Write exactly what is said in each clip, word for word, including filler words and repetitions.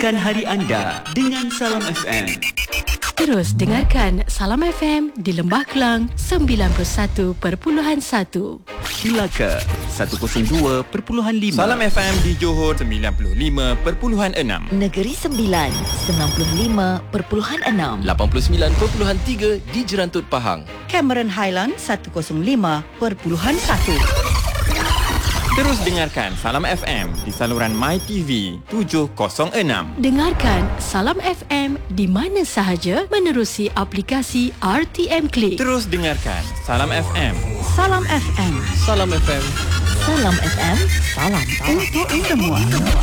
Mulakan hari anda dengan Salam F M. Terus dengarkan Salam F M di Lembah Kelang sembilan puluh satu perpuluhan satu. Melaka seratus dua perpuluhan lima. Salam F M di Johor sembilan puluh lima perpuluhan enam. Negeri Sembilan sembilan puluh lima perpuluhan enam. lapan puluh sembilan perpuluhan tiga di Jerantut Pahang. Cameron Highland seratus lima perpuluhan satu. Terus dengarkan Salam F M di saluran MyTV tujuh kosong enam. Dengarkan Salam F M di mana sahaja menerusi aplikasi R T M Click. Terus dengarkan Salam F M. Salam F M. Salam F M. Salam F M. Salam Untuk semua.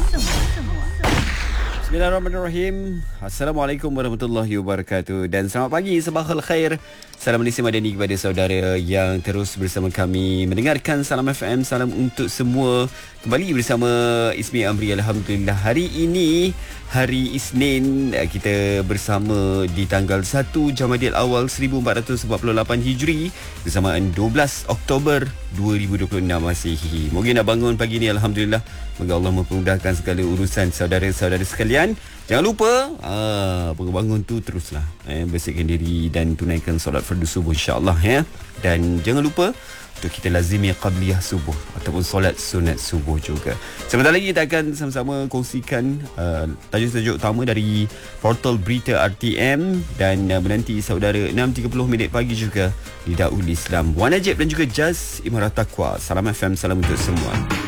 Bismillahirrahmanirrahim. Assalamualaikum warahmatullahi wabarakatuh. Dan selamat pagi, sabahul khair. Salam Malaysia Madani kepada saudara yang terus bersama kami mendengarkan Salam F M. Salam untuk semua. Kembali bersama Ismi Amri. Alhamdulillah, hari ini hari Isnin, kita bersama di tanggal satu Jamadil Awal seribu empat ratus empat puluh lapan Hijri bersamaan dua belas Oktober dua ribu dua puluh enam Masihi. Mungkin nak bangun pagi ni, Alhamdulillah. Moga Allah mempermudahkan segala urusan saudara-saudara sekalian. Jangan lupa aa, bangun tu teruslah eh, bersihkan diri dan tunaikan solat fardu subuh, insya-Allah ya. Dan jangan lupa untuk kita lazimi qabliyah subuh ataupun solat sunat subuh juga. Sebentar lagi kita akan sama-sama kongsikan uh, tajuk-tajuk utama dari portal berita R T M dan uh, menanti saudara enam tiga puluh minit pagi juga di Daul Islam. Wan Najib dan juga Jaz Imarat Taqwa. Salam F M, salam untuk semua.